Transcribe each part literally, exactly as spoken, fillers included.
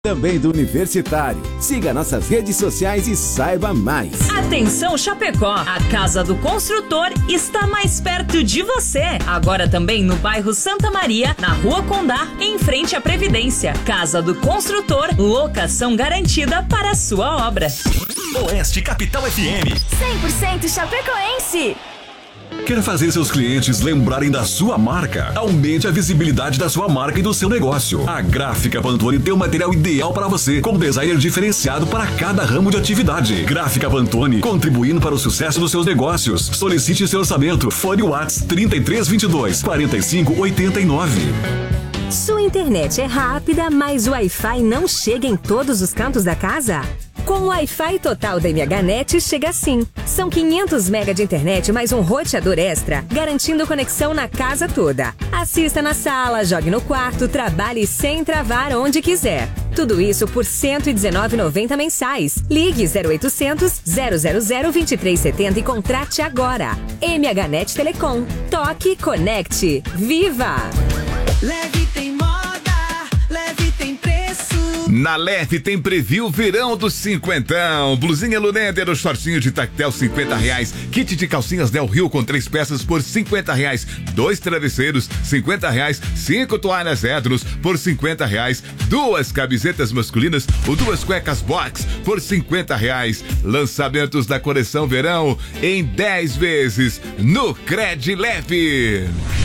Também do Universitário. Siga nossas redes sociais e saiba mais. Atenção Chapecó, a Casa do Construtor está mais perto de você. Agora também no bairro Santa Maria, na Rua Condá, em frente à Previdência. Casa do Construtor, locação garantida para a sua obra. Oeste Capital F M. cem por cento chapecoense. Quer fazer seus clientes lembrarem da sua marca? Aumente a visibilidade da sua marca e do seu negócio. A Gráfica Pantone tem o material ideal para você, com designer diferenciado para cada ramo de atividade. Gráfica Pantone, contribuindo para o sucesso dos seus negócios. Solicite seu orçamento. Fone Whats trinta e três vinte e dois, quarenta e cinco oitenta e nove. Sua internet é rápida, mas o Wi-Fi não chega em todos os cantos da casa? Com o Wi-Fi total da M H Net chega assim. São quinhentos megabytes de internet mais um roteador extra, garantindo conexão na casa toda. Assista na sala, jogue no quarto, trabalhe sem travar onde quiser. Tudo isso por cento e dezenove reais e noventa centavos mensais. Ligue zero oitocentos, zero zero zero, vinte e três setenta e contrate agora. M H Net Telecom. Toque, conecte. Viva! Leve tem moda, leve tem preço. Na Leve tem preview verão dos cinquentão. Blusinha Luneder, o shortinho de tactel cinquenta reais. Kit de calcinhas Del Rio com três peças por cinquenta reais. Dois travesseiros, cinquenta reais. Cinco toalhas Edros por cinquenta reais. Duas camisetas masculinas ou duas cuecas box por cinquenta reais. Lançamentos da coleção verão em dez vezes no Cred Leve.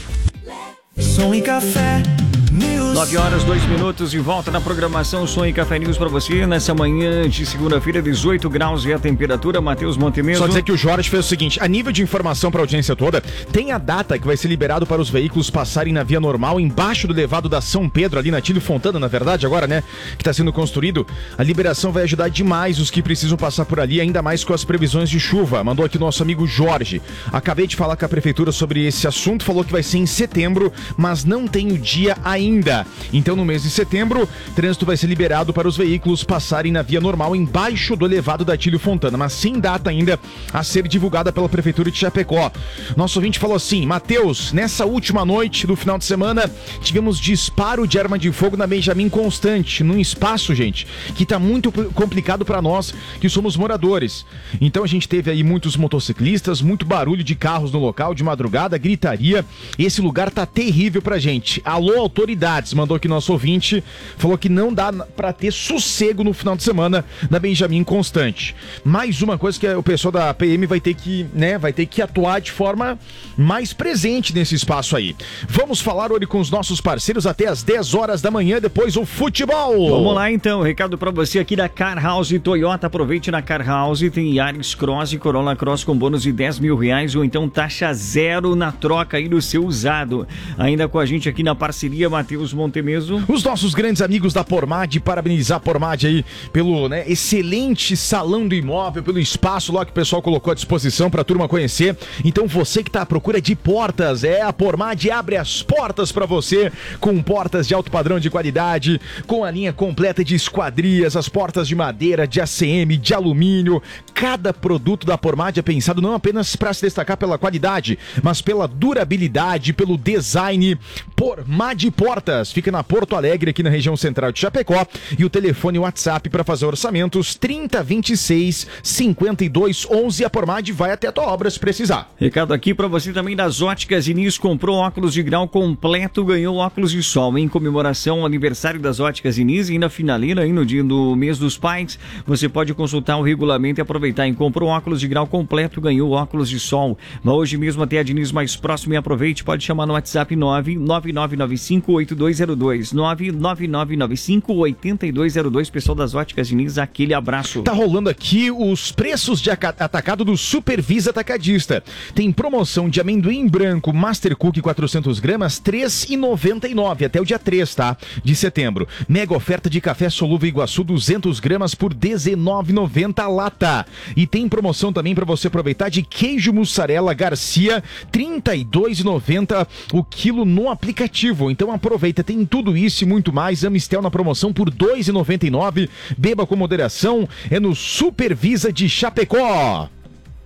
Som e Café News. nove horas, dois minutos de volta na programação Som e Café News para você nessa manhã de segunda-feira, dezoito graus e a temperatura. Matheus Montemezzo. Só dizer que o Jorge fez o seguinte: a nível de informação para a audiência toda, tem a data que vai ser liberado para os veículos passarem na via normal, embaixo do elevado da São Pedro, ali na Tílio Fontana, na verdade, agora, né, que está sendo construído. A liberação vai ajudar demais os que precisam passar por ali, ainda mais com as previsões de chuva. Mandou aqui nosso amigo Jorge. Acabei de falar com a prefeitura sobre esse assunto, falou que vai ser em setembro, mas não tem o dia ainda. Então, no mês de setembro, trânsito vai ser liberado para os veículos passarem na via normal embaixo do elevado da Tílio Fontana, mas sem data ainda a ser divulgada pela Prefeitura de Chapecó. Nosso ouvinte falou assim: Matheus, nessa última noite do final de semana, tivemos disparo de arma de fogo na Benjamin Constante, num espaço, gente, que está muito complicado para nós, que somos moradores. Então, a gente teve aí muitos motociclistas, muito barulho de carros no local, de madrugada, gritaria. Esse lugar tá terrível pra gente. Alô, autoridades, mandou aqui nosso ouvinte, falou que não dá pra ter sossego no final de semana na Benjamin Constante. Mais uma coisa que o pessoal da P M vai ter que, né, vai ter que atuar de forma mais presente nesse espaço aí. Vamos falar hoje com os nossos parceiros até as dez horas da manhã, depois o futebol. Vamos lá então, recado pra você aqui da Car House Toyota. Aproveite na Car House, tem Yaris Cross e Corolla Cross com bônus de dez mil reais ou então taxa zero na troca aí do seu usado. Ainda com a gente aqui na parceria, Matheus Montemezzo. Os nossos grandes amigos da Pormad, parabenizar a Pormad aí pelo, né, excelente salão do imóvel, pelo espaço lá que o pessoal colocou à disposição para a turma conhecer. Então você que está à procura de portas, é, a Pormad abre as portas para você, com portas de alto padrão de qualidade, com a linha completa de esquadrias, as portas de madeira, de A C M, de alumínio. Cada produto da Pormad é pensado não apenas para se destacar pela qualidade, mas pela durabilidade, pelo design. Pormad Portas fica na Porto Alegre, aqui na região central de Chapecó, e o telefone WhatsApp para fazer orçamentos trinta, vinte e seis, cinquenta e dois, onze. A Pormad vai até a tua obra se precisar. Recado aqui para você também das Óticas Diniz. Comprou óculos de grau completo, ganhou óculos de sol. Em comemoração ao aniversário das Óticas Diniz, e na finaleira aí no dia do mês dos pais, você pode consultar o regulamento e aproveitar. Em comprou óculos de grau completo, ganhou óculos de sol. Vá hoje mesmo até a Diniz mais próximo e aproveite. Pode chamar no WhatsApp nove nove nove nove cinco oito dois zero dois, nove nove nove nove cinco oito dois zero dois. Pessoal das Óticas Diniz, aquele abraço. Tá rolando aqui os preços de atacado do Supervisa Atacadista. Tem promoção de amendoim branco Master Cook quatrocentos gramas, três reais e noventa e nove até o dia três, tá? De setembro. Mega oferta de café Solúvel Iguaçu duzentos gramas por dezenove reais e noventa a lata. E tem promoção também para você aproveitar de queijo mussarela Garcia, trinta e dois reais e noventa o quilo no aplicativo. Então aproveita, tem tudo isso e muito mais. Amistel na promoção por dois reais e noventa e nove. Beba com moderação, é no Supervisa de Chapecó.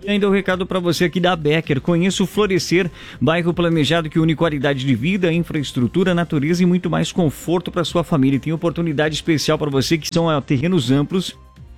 Ainda um recado para você aqui da Becker. Conheça o Florescer, bairro planejado que une qualidade de vida, infraestrutura, natureza e muito mais conforto para sua família. E tem oportunidade especial para você que são uh, terrenos amplos,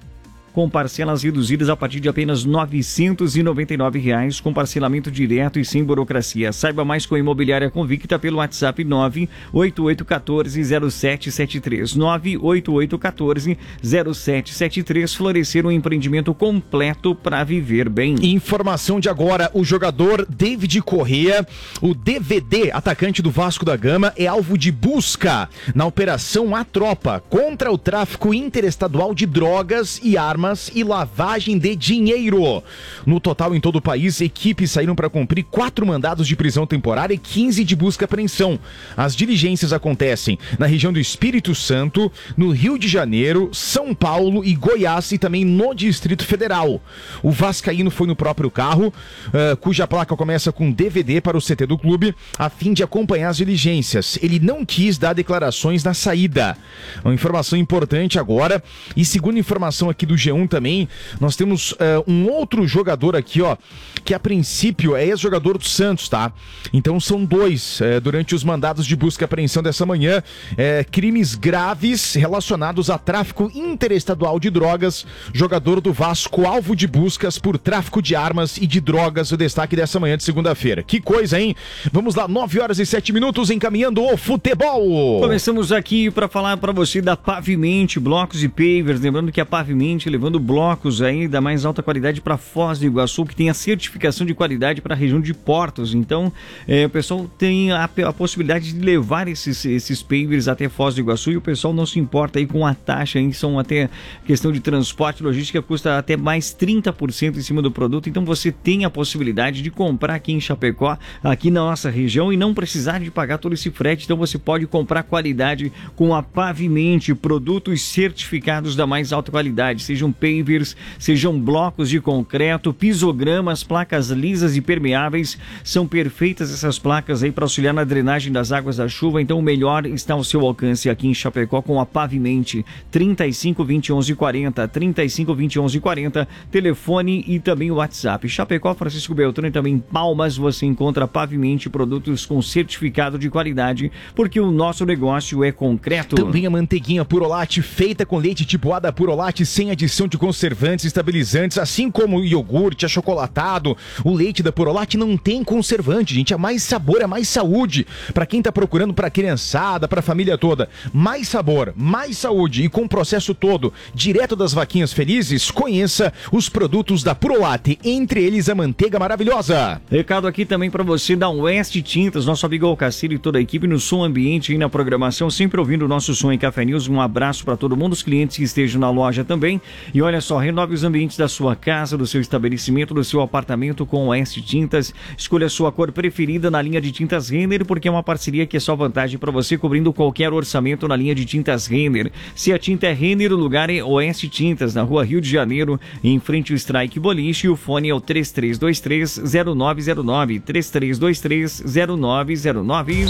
com parcelas reduzidas a partir de apenas novecentos e noventa e nove reais, com parcelamento direto e sem burocracia. Saiba mais com a Imobiliária Convicta pelo WhatsApp nove oito oito um quatro zero sete sete três. nove oito oito um quatro zero sete sete três. Florescer, um empreendimento completo para viver bem. Informação de agora, o jogador David Corrêa, o D V D, atacante do Vasco da Gama, é alvo de busca na Operação A Tropa contra o tráfico interestadual de drogas e armas e lavagem de dinheiro. No total, em todo o país, equipes saíram para cumprir quatro mandados de prisão temporária e quinze de busca e apreensão. As diligências acontecem na região do Espírito Santo, no Rio de Janeiro, São Paulo e Goiás e também no Distrito Federal. O vascaíno foi no próprio carro, uh, cuja placa começa com D V D para o C T do clube, a fim de acompanhar as diligências. Ele não quis dar declarações na saída. Uma informação importante agora, e segundo informação aqui do G um também, nós temos uh, um outro jogador aqui, ó, que a princípio é ex-jogador do Santos, tá? Então são dois, uh, durante os mandados de busca e apreensão dessa manhã, uh, crimes graves relacionados a tráfico interestadual de drogas, jogador do Vasco, alvo de buscas por tráfico de armas e de drogas, o destaque dessa manhã de segunda-feira. Que coisa, hein? Vamos lá, nove horas e sete minutos, encaminhando o futebol. Começamos aqui para falar para você da Pavimente, blocos e pavers, lembrando que a Pavimente levando blocos aí da mais alta qualidade para Foz do Iguaçu, que tem a certificação de qualidade para a região de Portos. Então, é, o pessoal tem a, a possibilidade de levar esses, esses pavers até Foz do Iguaçu, e o pessoal não se importa aí com a taxa, hein? São até questão de transporte, logística, custa até mais trinta por cento em cima do produto. Então, você tem a possibilidade de comprar aqui em Chapecó, aqui na nossa região, e não precisar de pagar todo esse frete. Então, você pode comprar qualidade com a Pavimente, produtos certificados da mais alta qualidade, sejam pavers, sejam blocos de concreto, pisogramas, placas lisas e permeáveis. São perfeitas essas placas aí para auxiliar na drenagem das águas da chuva. Então o melhor está ao seu alcance aqui em Chapecó com a Pavimente. trinta e cinco, vinte e onze, quarenta, trinta e cinco, vinte e onze, quarenta, telefone e também o WhatsApp. Chapecó, Francisco Beltrão, e também Palmas, você encontra Pavimente, produtos com certificado de qualidade, porque o nosso negócio é concreto. Também a manteiguinha Purolate, feita com leite tipo A da Purolate, sem adição de conservantes, estabilizantes, assim como o iogurte, achocolatado. O leite da Purolate não tem conservante, gente. É mais sabor, é mais saúde. Pra quem tá procurando pra criançada, pra família toda. Mais sabor, mais saúde e com o processo todo direto das vaquinhas felizes, conheça os produtos da Purolate, entre eles a manteiga maravilhosa. Recado aqui também pra você da Oeste Tintas, nosso amigo Alcacir e toda a equipe no som ambiente e na programação, sempre ouvindo o nosso som em Café News. Um abraço pra todo mundo, os clientes que estejam na loja também. E olha só, renove os ambientes da sua casa, do seu estabelecimento, do seu apartamento com Oeste Tintas. Escolha a sua cor preferida na linha de tintas Renner, porque é uma parceria que é só vantagem para você, cobrindo qualquer orçamento na linha de tintas Renner. Se a tinta é Renner, o lugar é Oeste Tintas, na rua Rio de Janeiro, em frente ao Strike Boliche. E o fone é o três três dois três, zero nove zero nove, três três dois três, zero nove zero nove.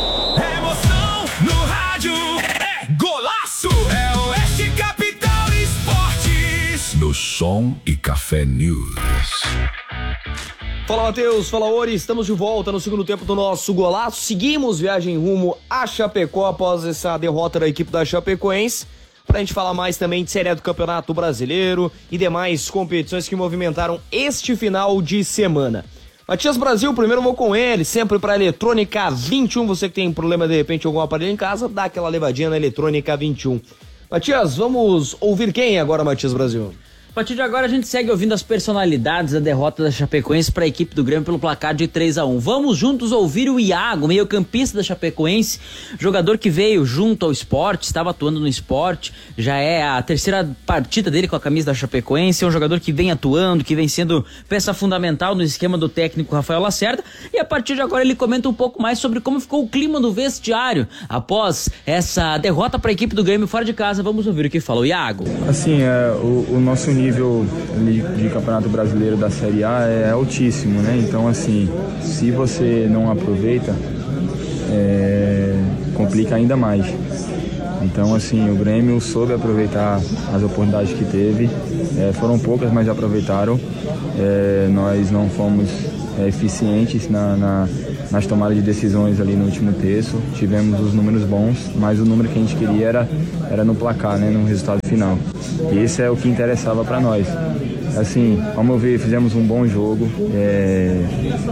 Emoção no rádio é golaço, é Oeste Capital Esportes. No Som e Café News. Fala, Matheus, fala, Ori, estamos de volta no segundo tempo do nosso golaço. Seguimos viagem rumo a Chapecó após essa derrota da equipe da Chapecoense, pra gente falar mais também de Série A do Campeonato Brasileiro e demais competições que movimentaram este final de semana. Matias Brasil, primeiro vou com ele, sempre para Eletrônica vinte e um. Você que tem problema de repente algum aparelho em casa, dá aquela levadinha na Eletrônica vinte e um. Matias, vamos ouvir quem agora, Matias Brasil? A partir de agora a gente segue ouvindo as personalidades da derrota da Chapecoense para a equipe do Grêmio pelo placar de três a um. Vamos juntos ouvir o Iago, meio-campista da Chapecoense, jogador que veio junto ao Sport, estava atuando no Sport, já é a terceira partida dele com a camisa da Chapecoense, é um jogador que vem atuando, que vem sendo peça fundamental no esquema do técnico Rafael Lacerda, e a partir de agora ele comenta um pouco mais sobre como ficou o clima do vestiário após essa derrota para a equipe do Grêmio fora de casa. Vamos ouvir o que falou o Iago. Assim, é, o, o nosso nível de, de campeonato brasileiro da Série A é altíssimo, né? Então, assim, se você não aproveita, é, complica ainda mais. Então, assim, o Grêmio soube aproveitar as oportunidades que teve. É, foram poucas, mas aproveitaram. É, nós não fomos é, eficientes na, na, nas tomadas de decisões ali no último terço. Tivemos os números bons, mas o número que a gente queria era, era no placar, né, no resultado final. E esse é o que interessava para nós. Assim, ao meu ver, fizemos um bom jogo, é,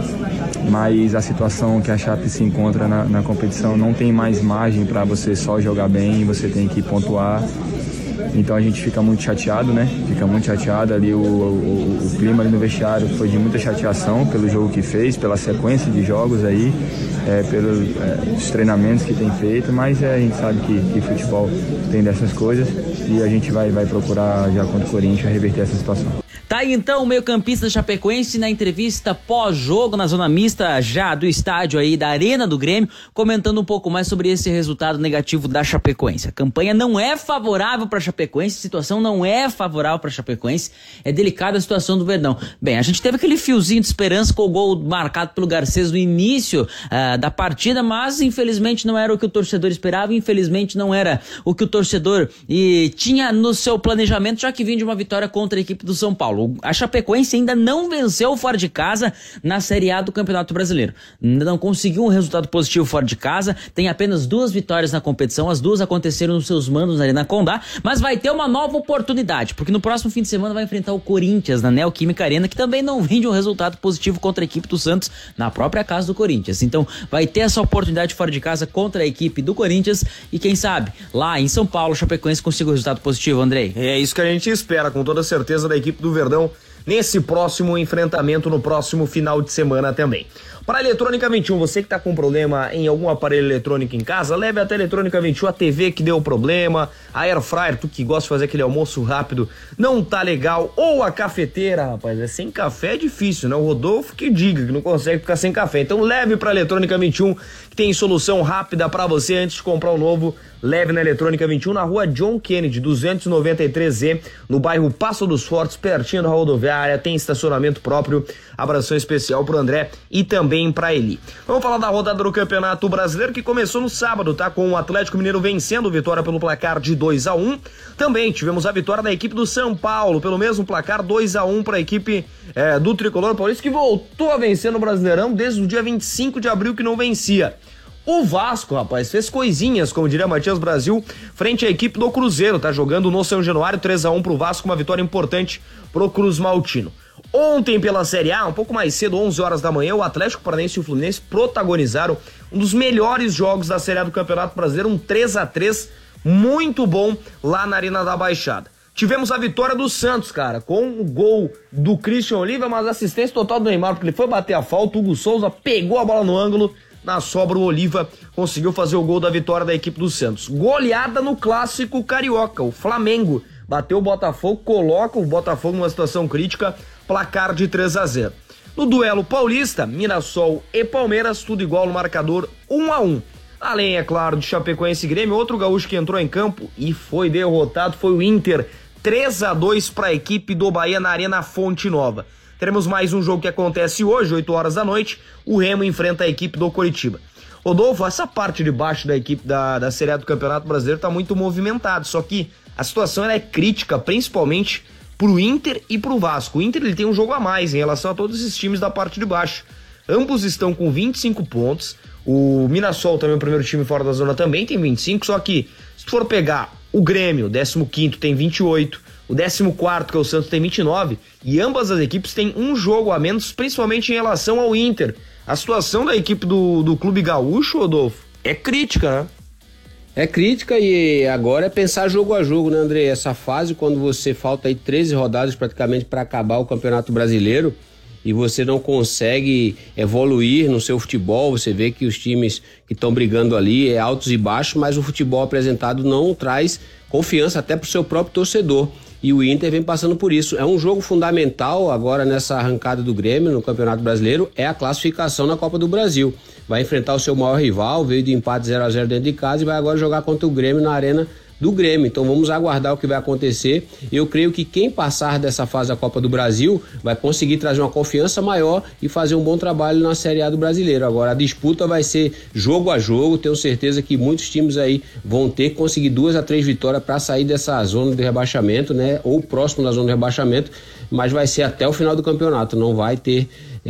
mas a situação que a Chape se encontra na, na competição não tem mais margem para você só jogar bem, você tem que pontuar. Então a gente fica muito chateado, né? Fica muito chateado ali, o, o, o clima ali no vestiário foi de muita chateação pelo jogo que fez, pela sequência de jogos aí, é, pelos é, treinamentos que tem feito, mas é, a gente sabe que, que futebol tem dessas coisas e a gente vai, vai procurar já contra o Corinthians reverter essa situação. Tá aí então o meio-campista da Chapecoense na entrevista pós-jogo na zona mista já do estádio aí da Arena do Grêmio, comentando um pouco mais sobre esse resultado negativo da Chapecoense. A campanha não é favorável para a Chapecoense, a situação não é favorável para a Chapecoense, é delicada a situação do Verdão. Bem, a gente teve aquele fiozinho de esperança com o gol marcado pelo Garcês no início uh, da partida, mas infelizmente não era o que o torcedor esperava, infelizmente não era o que o torcedor e, tinha no seu planejamento, já que vinha de uma vitória contra a equipe do São Paulo. A Chapecoense ainda não venceu fora de casa na Série A do Campeonato Brasileiro. Ainda não conseguiu um resultado positivo fora de casa, tem apenas duas vitórias na competição, as duas aconteceram nos seus mandos na Arena Condá, mas vai ter uma nova oportunidade, porque no próximo fim de semana vai enfrentar o Corinthians na Neoquímica Arena, que também não vem de um resultado positivo contra a equipe do Santos na própria casa do Corinthians. Então vai ter essa oportunidade fora de casa contra a equipe do Corinthians e quem sabe, lá em São Paulo, a Chapecoense consiga um resultado positivo, Andrei. É isso que a gente espera, com toda certeza, da equipe do Verdão nesse próximo enfrentamento, no próximo final de semana também. Para a Eletrônica vinte e um, você que está com problema em algum aparelho eletrônico em casa, leve até a Eletrônica vinte e um, a T V que deu problema, a Air Fryer, tu que gosta de fazer aquele almoço rápido, não tá legal, ou a cafeteira, rapaz, é sem café é difícil, né? O Rodolfo que diga que não consegue ficar sem café. Então leve para a Eletrônica vinte e um, que tem solução rápida para você antes de comprar o um novo. Leve na Eletrônica vinte e um, na rua John Kennedy, duzentos e noventa e três Z, no bairro Passo dos Fortes, pertinho da rodoviária, tem estacionamento próprio. Abração especial pro André e também pra Eli. Vamos falar da rodada do Campeonato Brasileiro, que começou no sábado, tá? Com o Atlético Mineiro vencendo, vitória pelo placar de dois a um. Também tivemos a vitória da equipe do São Paulo, pelo mesmo placar, dois a um para a equipe é, do Tricolor Paulista, que voltou a vencer no Brasileirão desde o dia vinte e cinco de abril, que não vencia. O Vasco, rapaz, fez coisinhas, como diria Matias Brasil, frente à equipe do Cruzeiro, tá jogando no São Januário, três a um pro Vasco, uma vitória importante pro Cruz Maltino. Ontem pela Série A, um pouco mais cedo, onze horas da manhã, o Atlético Paranaense e o Fluminense protagonizaram um dos melhores jogos da Série A do Campeonato Brasileiro, um três a três muito bom lá na Arena da Baixada. Tivemos a vitória do Santos, cara, com o gol do Christian Oliva, mas assistência total do Neymar, porque ele foi bater a falta, o Hugo Souza pegou a bola no ângulo, na sobra o Oliva conseguiu fazer o gol da vitória da equipe do Santos. Goleada no clássico carioca, o Flamengo bateu o Botafogo, coloca o Botafogo numa situação crítica, placar de três a zero. No duelo paulista, Mirassol e Palmeiras, tudo igual no marcador, um a um. Além, é claro, de Chapecoense e Grêmio, outro gaúcho que entrou em campo e foi derrotado foi o Inter, três a dois para a equipe do Bahia na Arena Fonte Nova. Teremos mais um jogo que acontece hoje, oito horas da noite, o Remo enfrenta a equipe do Coritiba. Rodolfo, essa parte de baixo da equipe da, da Série A do Campeonato Brasileiro está muito movimentada, só que a situação ela é crítica, principalmente pro Inter e pro Vasco. O Inter ele tem um jogo a mais em relação a todos esses times da parte de baixo. Ambos estão com vinte e cinco pontos, o Mirassol, também o primeiro time fora da zona, também tem vinte e cinco, só que se for pegar o Grêmio, décimo quinto, tem vinte e oito, o décimo quarto, que é o Santos, tem vinte e nove, e ambas as equipes têm um jogo a menos, principalmente em relação ao Inter. A situação da equipe do, do Clube Gaúcho, Rodolfo, é crítica, né? É crítica e agora é pensar jogo a jogo, né, André? Essa fase, quando você falta aí treze rodadas praticamente para acabar o Campeonato Brasileiro e você não consegue evoluir no seu futebol, você vê que os times que estão brigando ali é altos e baixos, mas o futebol apresentado não traz confiança até pro seu próprio torcedor. E o Inter vem passando por isso. É um jogo fundamental agora nessa arrancada do Grêmio no Campeonato Brasileiro, é a classificação na Copa do Brasil. Vai enfrentar o seu maior rival, veio de empate zero a zero dentro de casa e vai agora jogar contra o Grêmio na Arena do Grêmio. Então vamos aguardar o que vai acontecer. Eu creio que quem passar dessa fase da Copa do Brasil vai conseguir trazer uma confiança maior e fazer um bom trabalho na Série A do Brasileiro. Agora a disputa vai ser jogo a jogo, tenho certeza que muitos times aí vão ter que conseguir duas a três vitórias para sair dessa zona de rebaixamento, né? Ou próximo da zona de rebaixamento, mas vai ser até o final do campeonato, não vai ter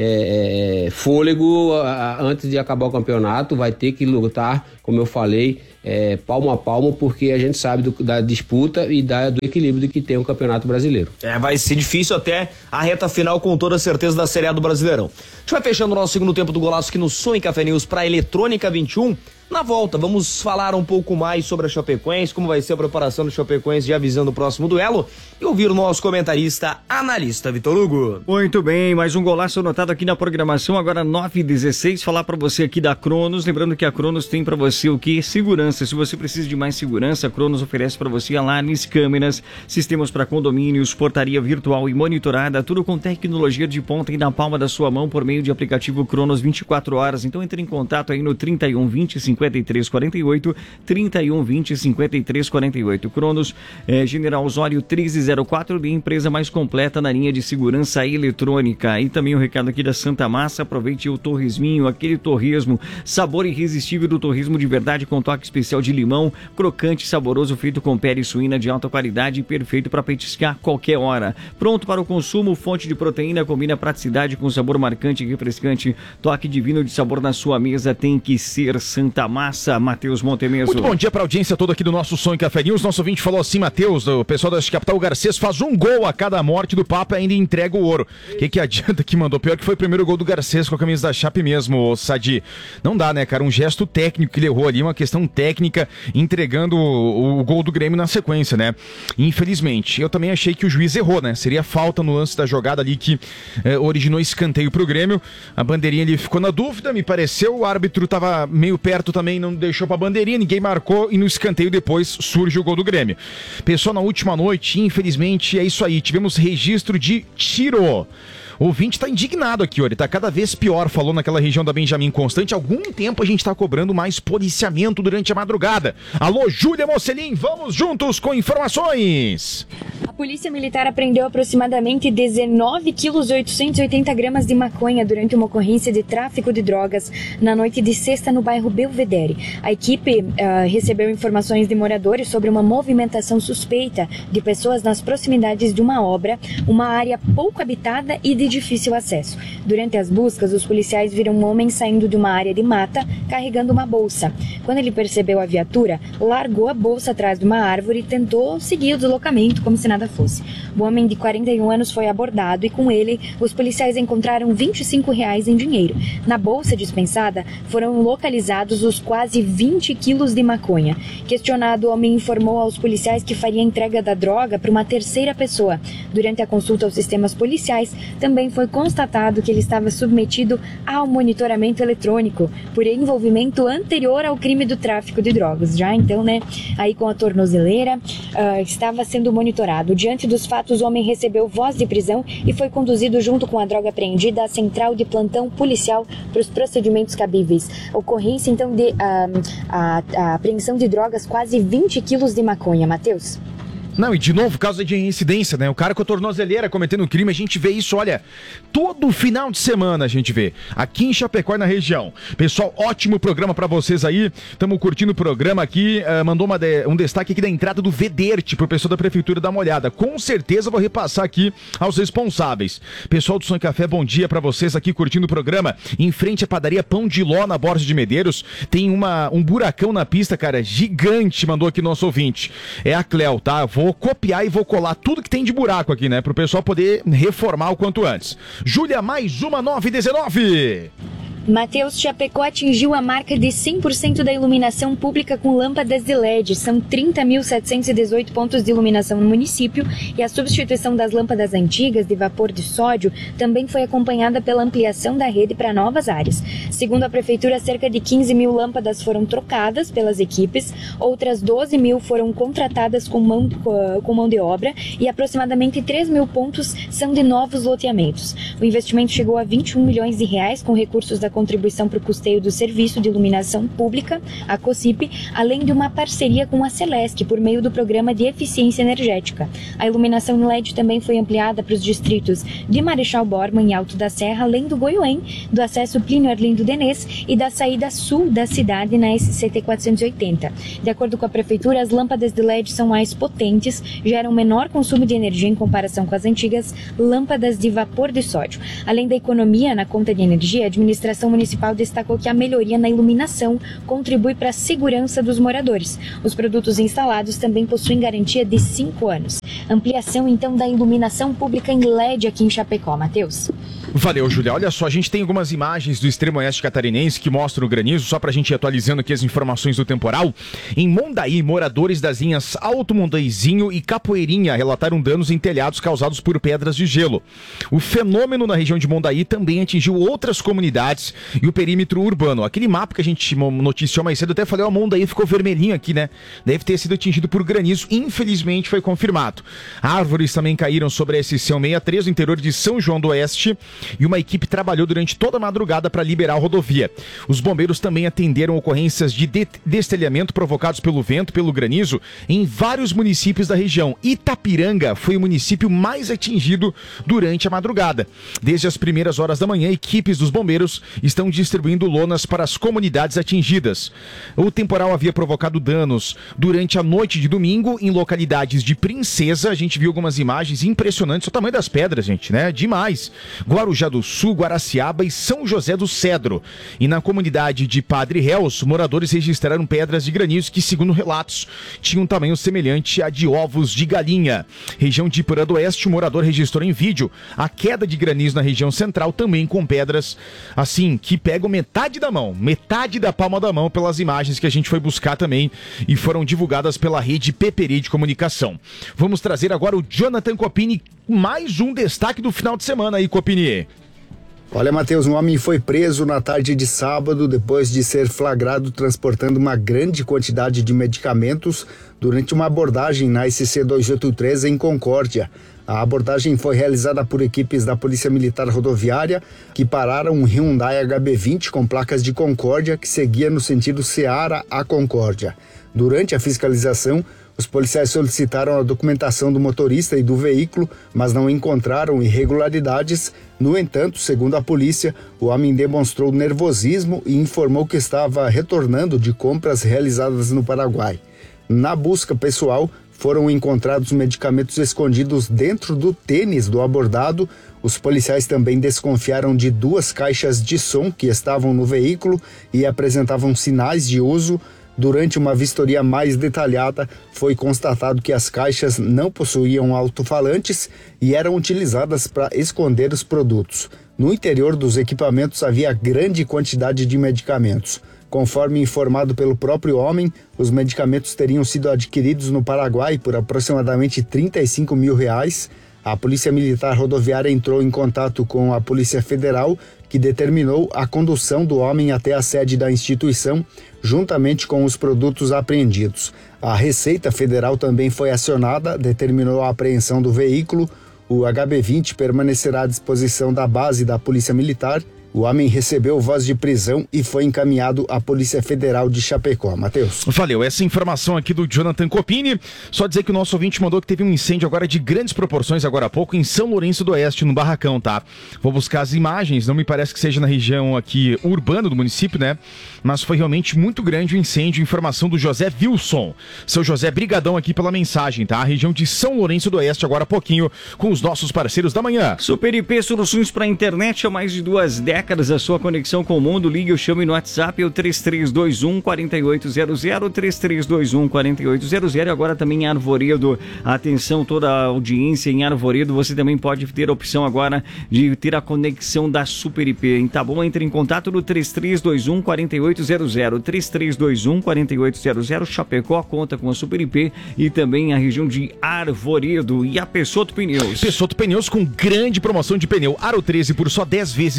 é, é, fôlego a, antes de acabar o campeonato, vai ter que lutar, como eu falei, é, palmo a palmo, porque a gente sabe do, da disputa e da, do equilíbrio que tem o Campeonato Brasileiro. É, vai ser difícil até a reta final, com toda certeza, da Série A do Brasileirão. A gente vai fechando o nosso segundo tempo do Golaço aqui no Som e Café News para Eletrônica vinte e um. Na volta, vamos falar um pouco mais sobre a Chapecoense, como vai ser a preparação do Chapecoense já avisando o próximo duelo, e ouvir o nosso comentarista, analista Vitor Hugo. Muito bem, mais um golaço anotado aqui na programação, agora nove e dezesseis, falar para você aqui da Cronos, lembrando que a Cronos tem para você o que? Segurança. Se você precisa de mais segurança, a Cronos oferece para você alarmes, câmeras, sistemas para condomínios, portaria virtual e monitorada, tudo com tecnologia de ponta e na palma da sua mão por meio de aplicativo Cronos vinte e quatro horas. Então entre em contato aí no trinta e um, vinte, cinquenta e três quarenta e oito, trinta e um, vinte, cinquenta e três quarenta e oito. Cronos, é, General Osório treze zero quatro, de empresa mais completa na linha de segurança eletrônica. E também o um recado aqui da Santa Massa, aproveite o torresminho, aquele torresmo, sabor irresistível do torresmo de verdade com toque especial de limão, crocante, saboroso, feito com pele suína de alta qualidade e perfeito para petiscar qualquer hora. Pronto para o consumo, fonte de proteína, combina praticidade com sabor marcante e refrescante, toque divino de sabor na sua mesa, tem que ser Santa Massa. Matheus Montemeso. Muito bom dia para a audiência toda aqui do nosso Som e Café News. Nosso ouvinte falou assim, Matheus, o pessoal da Capital Garcês faz um gol a cada morte do Papa e ainda entrega o ouro. O que, que adianta que mandou? Pior que foi o primeiro gol do Garcês com a camisa da Chape mesmo, Sadi. Não dá, né, cara? Um gesto técnico que ele errou ali, uma questão técnica, entregando o, o gol do Grêmio na sequência, né? Infelizmente. Eu também achei que o juiz errou, né? Seria falta no lance da jogada ali que eh, originou escanteio pro Grêmio. A bandeirinha ali ficou na dúvida, me pareceu. O árbitro tava meio perto também, não deixou pra bandeirinha, ninguém marcou e no escanteio depois surge o gol do Grêmio. Pessoal, na última noite, infelizmente, é isso aí, tivemos registro de tiro. O ouvinte tá indignado aqui, ó, ele tá cada vez pior, falou naquela região da Benjamin Constante. Há algum tempo a gente tá cobrando mais policiamento durante a madrugada. Alô, Júlia Mocelin, vamos juntos com informações. A Polícia Militar apreendeu aproximadamente dezenove quilos e oitocentos e oitenta gramas de maconha durante uma ocorrência de tráfico de drogas na noite de sexta no bairro Belvedere. A equipe uh, recebeu informações de moradores sobre uma movimentação suspeita de pessoas nas proximidades de uma obra, uma área pouco habitada e de difícil acesso. Durante as buscas, os policiais viram um homem saindo de uma área de mata carregando uma bolsa. Quando ele percebeu a viatura, largou a bolsa atrás de uma árvore e tentou seguir o deslocamento como se nada fosse. O homem de quarenta e um anos foi abordado e com ele os policiais encontraram vinte e cinco reais em dinheiro. Na bolsa dispensada foram localizados os quase vinte quilos de maconha. Questionado, o homem informou aos policiais que faria a entrega da droga para uma terceira pessoa. Durante a consulta aos sistemas policiais, também foi constatado que ele estava submetido ao monitoramento eletrônico por envolvimento anterior ao crime do tráfico de drogas. Já então, né, aí com a tornozeleira, uh, estava sendo monitorado. Diante dos fatos, o homem recebeu voz de prisão e foi conduzido junto com a droga apreendida à central de plantão policial para os procedimentos cabíveis. Ocorrência, então, de uh, a, a apreensão de drogas, quase vinte quilos de maconha. Matheus? Não, e de novo, caso de incidência, né? O cara com a tornozeleira cometendo crime, a gente vê isso, olha, todo final de semana a gente vê. Aqui em Chapecó e na região. Pessoal, ótimo programa pra vocês aí. Estamos curtindo o programa aqui. Uh, mandou uma de, um destaque aqui da entrada do Vederte pro pessoal da prefeitura dar uma olhada. Com certeza vou repassar aqui aos responsáveis. Pessoal do Som e Café, bom dia pra vocês aqui curtindo o programa. Em frente à padaria Pão de Ló, na Borges de Medeiros, tem uma, um buracão na pista, cara, gigante, mandou aqui nosso ouvinte. É a Cleo, tá? Vou copiar e vou colar tudo que tem de buraco aqui, né? Pro pessoal poder reformar o quanto antes. Júlia, mais uma nove e dezenove. Matheus, Chapecó atingiu a marca de cem por cento da iluminação pública com lâmpadas de L E D. São trinta mil setecentos e dezoito pontos de iluminação no município e a substituição das lâmpadas antigas de vapor de sódio também foi acompanhada pela ampliação da rede para novas áreas. Segundo a Prefeitura, cerca de quinze mil lâmpadas foram trocadas pelas equipes, outras doze mil foram contratadas com mão, com mão de obra e aproximadamente três mil pontos são de novos loteamentos. O investimento chegou a vinte e um milhões de reais com recursos da da contribuição para o custeio do Serviço de Iluminação Pública, a COSIP, além de uma parceria com a Celesc por meio do Programa de Eficiência Energética. A iluminação L E D também foi ampliada para os distritos de Marechal Bormann e Alto da Serra, além do Goiuém, do acesso Plínio Arlindo Denês e da saída sul da cidade na S C T quatrocentos e oitenta. De acordo com a Prefeitura, as lâmpadas de L E D são mais potentes, geram menor consumo de energia em comparação com as antigas lâmpadas de vapor de sódio. Além da economia na conta de energia, a administração municipal destacou que a melhoria na iluminação contribui para a segurança dos moradores. Os produtos instalados também possuem garantia de cinco anos. Ampliação, então, da iluminação pública em L E D aqui em Chapecó. Matheus. Valeu, Júlia. Olha só, a gente tem algumas imagens do extremo oeste catarinense que mostram o granizo, só pra gente ir atualizando aqui as informações do temporal. Em Mondaí, moradores das linhas Alto Mondaizinho e Capoeirinha relataram danos em telhados causados por pedras de gelo. O fenômeno na região de Mondaí também atingiu outras comunidades e o perímetro urbano. Aquele mapa que a gente noticiou mais cedo, até falei, ó, Mondaí ficou vermelhinho aqui, né? Deve ter sido atingido por granizo, infelizmente foi confirmado. Árvores também caíram sobre a S C cento e sessenta e três no interior de São João do Oeste e uma equipe trabalhou durante toda a madrugada para liberar a rodovia. Os bombeiros também atenderam ocorrências de de- destelhamento provocados pelo vento, pelo granizo, em vários municípios da região. Itapiranga foi o município mais atingido durante a madrugada. Desde as primeiras horas da manhã, equipes dos bombeiros estão distribuindo lonas para as comunidades atingidas. O temporal havia provocado danos durante a noite de domingo em localidades de Princesa. A gente viu algumas imagens impressionantes. O tamanho das pedras, gente, né? Demais. Guarujá do Sul, Guaraciaba e São José do Cedro. E na comunidade de Padre Réus, moradores registraram pedras de granizo que, segundo relatos, tinham um tamanho semelhante a de ovos de galinha. Região de Ipurã do Oeste, o morador registrou em vídeo a queda de granizo na região central, também com pedras, assim, que pegam metade da mão, metade da palma da mão, pelas imagens que a gente foi buscar também e foram divulgadas pela rede Peperi de Comunicação. Vamos trazer agora o Jonathan Copini, mais um destaque do final de semana aí, Copini. Olha, Matheus, um homem foi preso na tarde de sábado depois de ser flagrado transportando uma grande quantidade de medicamentos durante uma abordagem na S C duzentos e oitenta e três em Concórdia. A abordagem foi realizada por equipes da Polícia Militar Rodoviária que pararam um Hyundai H B vinte com placas de Concórdia que seguia no sentido Ceará a Concórdia. Durante a fiscalização, os policiais solicitaram a documentação do motorista e do veículo, mas não encontraram irregularidades. No entanto, segundo a polícia, o homem demonstrou nervosismo e informou que estava retornando de compras realizadas no Paraguai. Na busca pessoal, foram encontrados medicamentos escondidos dentro do tênis do abordado. Os policiais também desconfiaram de duas caixas de som que estavam no veículo e apresentavam sinais de uso. Durante uma vistoria mais detalhada, foi constatado que as caixas não possuíam alto-falantes e eram utilizadas para esconder os produtos. No interior dos equipamentos havia grande quantidade de medicamentos. Conforme informado pelo próprio homem, os medicamentos teriam sido adquiridos no Paraguai por aproximadamente trinta e cinco mil reais. A Polícia Militar Rodoviária entrou em contato com a Polícia Federal, que determinou a condução do homem até a sede da instituição, juntamente com os produtos apreendidos. A Receita Federal também foi acionada, determinou a apreensão do veículo. O H B vinte permanecerá à disposição da base da Polícia Militar. O homem recebeu voz de prisão e foi encaminhado à Polícia Federal de Chapecó. Matheus. Valeu, essa informação aqui do Jonathan Copini. Só dizer que o nosso ouvinte mandou que teve um incêndio agora de grandes proporções agora há pouco em São Lourenço do Oeste, no Barracão, tá? Vou buscar as imagens, não me parece que seja na região aqui urbana do município, né? Mas foi realmente muito grande o incêndio. Informação do José Wilson. Seu José, brigadão aqui pela mensagem, tá? A região de São Lourenço do Oeste agora há pouquinho com os nossos parceiros da manhã. Super I P Soluções para a Internet há mais de duas décadas. A sua conexão com o mundo. Ligue ou chame no WhatsApp, o três três dois um, quatro oito zero zero, três três dois um, quatro oito zero zero. Agora também em Arvoredo. Atenção, toda a audiência em Arvoredo. Você também pode ter a opção agora de ter a conexão da Super I P. Tá bom? Entre em contato no três três dois um, quatro oito zero zero, três três dois um, quatro oito zero zero. Chapecó conta com a Super I P e também a região de Arvoredo. E a Pessotto Pneus. Pessotto Pneus com grande promoção de pneu Aro treze por só dez vezes de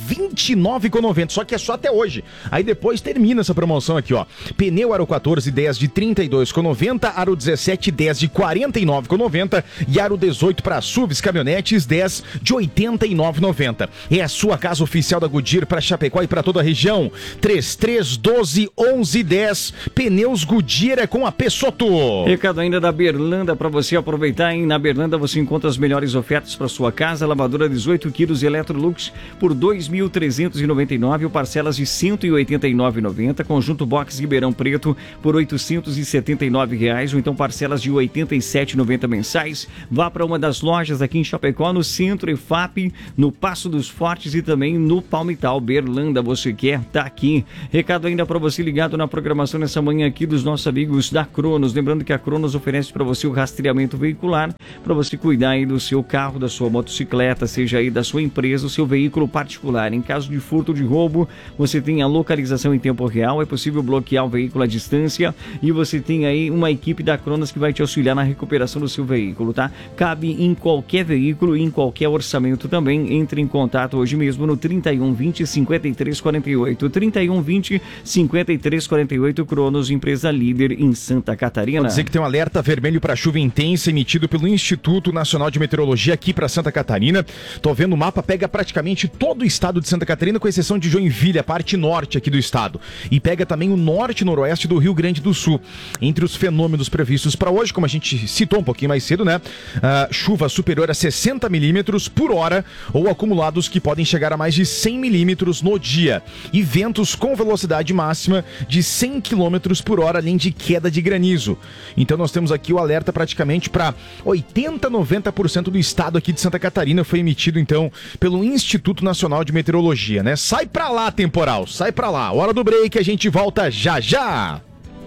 vinte e nove reais e noventa centavos, só que é só até hoje. Aí depois termina essa promoção aqui, ó. Pneu Aro quatorze dez de trinta e dois reais e noventa centavos, Aro dezessete dez de quarenta e nove reais e noventa centavos e Aro dezoito para S U Vs, caminhonetes dez de oitenta e nove reais e noventa centavos. É a sua casa oficial da Goodyear para Chapecó e para toda a região. três três um dois, onze dez. Pneus Goodyear é com a Pessoto. Recado ainda da Berlanda para você aproveitar, hein? Na Berlanda você encontra as melhores ofertas para sua casa. Lavadora dezoito quilos Electrolux por dois mil trezentos e noventa e nove reais ou parcelas de cento e oitenta e nove reais e noventa centavos. Conjunto Box Ribeirão Preto por oitocentos e setenta e nove reais ou então parcelas de oitenta e sete reais e noventa centavos mensais. Vá para uma das lojas aqui em Chapecó, no Centro E F A P, no Passo dos Fortes e também no Palmital. Berlanda, você quer? Tá aqui. Recado ainda para você ligado na programação nessa manhã aqui dos nossos amigos da Cronos. Lembrando que a Cronos oferece para você o rastreamento veicular, para você cuidar aí do seu carro, da sua motocicleta, seja aí da sua empresa, o seu veículo particular. Em caso de furto ou de roubo, você tem a localização em tempo real, é possível bloquear o veículo à distância e você tem aí uma equipe da Cronos que vai te auxiliar na recuperação do seu veículo, tá? Cabe em qualquer veículo e em qualquer orçamento também. Entre em contato hoje mesmo no trinta e um vinte, cinquenta e três quarenta e oito. trinta e um vinte, cinquenta e três quarenta e oito. Cronos, empresa líder em Santa Catarina. Vou dizer que tem um alerta vermelho para chuva intensa emitido pelo Instituto Nacional de Meteorologia aqui para Santa Catarina. Tô vendo o mapa, pega praticamente todo o estado de Santa Catarina, com exceção de Joinville, a parte norte aqui do estado. E pega também o norte e noroeste do Rio Grande do Sul. Entre os fenômenos previstos para hoje, como a gente citou um pouquinho mais cedo, né? Uh, chuva superior a sessenta milímetros por hora ou acumulados que podem chegar a mais de cem milímetros no dia. E ventos com velocidade máxima de cem quilômetros por hora, além de queda de granizo. Então nós temos aqui o alerta praticamente para oitenta, noventa por cento do estado aqui de Santa Catarina. Foi emitido então pelo Instituto Nacional de Meteorologia, né? Sai pra lá, temporal, sai pra lá. Hora do break, a gente volta já já.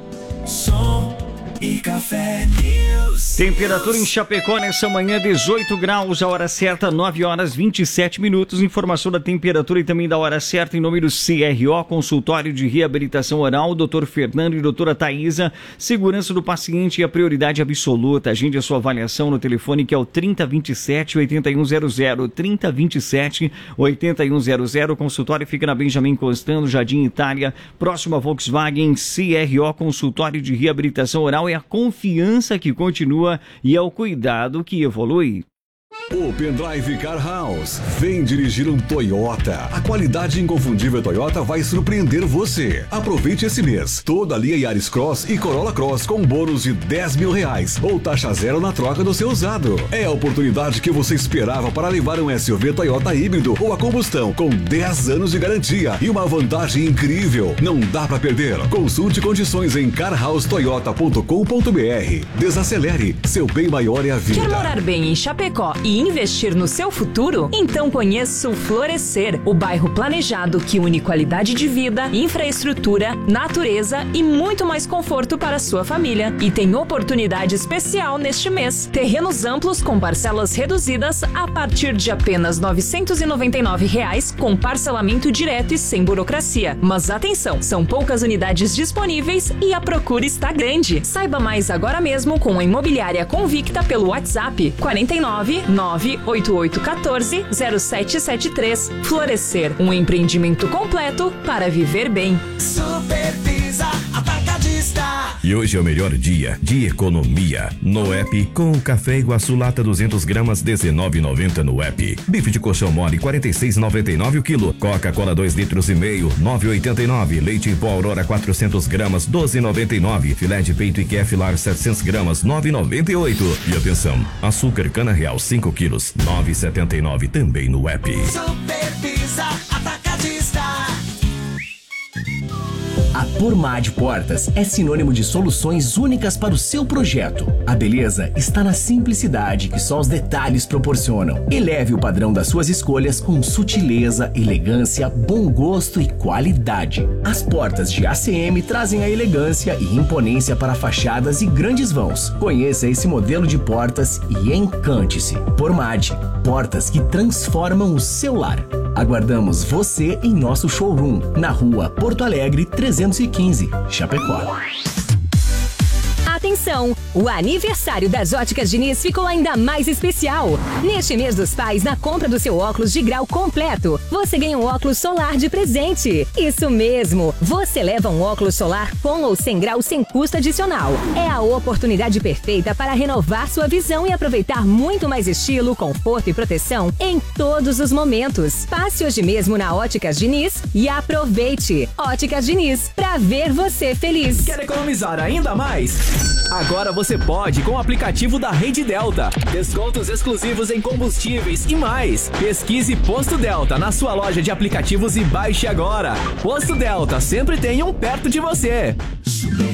Som e Café News. Temperatura em Chapecó nessa manhã, dezoito graus, a hora certa, nove horas e vinte e sete minutos. Informação da temperatura e também da hora certa em nome do C R O, Consultório de Reabilitação Oral, doutor Fernando e doutora Thaisa. Segurança do paciente é a prioridade absoluta. Agende a sua avaliação no telefone que é o trinta, vinte e sete, oitenta e um zero zero. trinta, vinte e sete, oitenta e um zero zero. O consultório fica na Benjamin Constant, Jardim Itália, próximo a Volkswagen. C R O, Consultório de Reabilitação Oral, é a confiança que continua e é o cuidado que evolui. O Pendrive Car House. Vem dirigir um Toyota. A qualidade inconfundível Toyota vai surpreender você. Aproveite esse mês. Toda a linha Yaris Cross e Corolla Cross com bônus de dez mil reais ou taxa zero na troca do seu usado. É a oportunidade que você esperava para levar um S U V Toyota híbrido ou a combustão com dez anos de garantia e uma vantagem incrível. Não dá para perder. Consulte condições em car house toyota ponto com ponto b r. Desacelere. Seu bem maior é a vida. Quer morar bem em Chapecó e investir no seu futuro? Então conheça o Florescer, o bairro planejado que une qualidade de vida, infraestrutura, natureza e muito mais conforto para a sua família. E tem oportunidade especial neste mês. Terrenos amplos com parcelas reduzidas a partir de apenas novecentos e noventa e nove reais, com parcelamento direto e sem burocracia. Mas atenção, são poucas unidades disponíveis e a procura está grande. Saiba mais agora mesmo com a Imobiliária Convicta pelo WhatsApp quarenta e nove, nove oito oito um quatro, zero sete sete três. Florescer, um empreendimento completo para viver bem. Supervisa Atacadista. E hoje é o melhor dia de economia no app, com o café Iguaçu lata duzentas gramas dezenove e noventa no app. Bife de colchão mole quarenta e seis e noventa e nove o quilo. Coca-Cola dois litros e meio nove e oitenta e nove. Leite em pó Aurora quatrocentas gramas doze e noventa e nove. Filé de peito e Keflar setecentas gramas nove e noventa e oito. E atenção, açúcar cana real cinco quilos nove e setenta e nove também no app. Supervisa Atacadista. A Pormad Portas é sinônimo de soluções únicas para o seu projeto. A beleza está na simplicidade que só os detalhes proporcionam. Eleve o padrão das suas escolhas com sutileza, elegância, bom gosto e qualidade. As portas de A C M trazem a elegância e imponência para fachadas e grandes vãos. Conheça esse modelo de portas e encante-se. Pormad, portas que transformam o seu lar. Aguardamos você em nosso showroom, na rua Porto Alegre trezentos e quinze, Chapecó. atenção! O aniversário das Óticas Diniz ficou ainda mais especial. Neste mês dos pais, na compra do seu óculos de grau completo, você ganha um óculos solar de presente. Isso mesmo! Você leva um óculos solar com ou sem grau sem custo adicional. É a oportunidade perfeita para renovar sua visão e aproveitar muito mais estilo, conforto e proteção em todos os momentos. Passe hoje mesmo na Óticas Diniz e aproveite. Óticas Diniz, pra ver você feliz. Quer economizar ainda mais? Agora você pode com o aplicativo da Rede Delta. Descontos exclusivos em combustíveis e mais. Pesquise Posto Delta na sua loja de aplicativos e baixe agora. Posto Delta, sempre tem um perto de você.